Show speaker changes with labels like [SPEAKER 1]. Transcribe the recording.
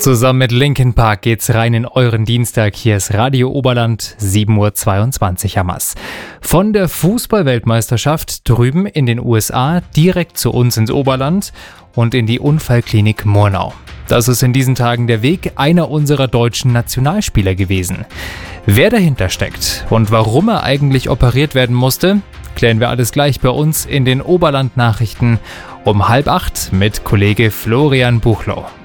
[SPEAKER 1] Zusammen mit Linkin Park geht's rein in euren Dienstag. Hier ist Radio Oberland, 7:22 Uhr am Mass. Von der Fußball-Weltmeisterschaft drüben in den USA direkt zu uns ins Oberland und in die Unfallklinik Murnau. Das ist in diesen Tagen der Weg einer unserer deutschen Nationalspieler gewesen. Wer dahinter steckt und warum er eigentlich operiert werden musste, klären wir alles gleich bei uns in den Oberland-Nachrichten um 7:30 mit Kollege Florian Buchloh.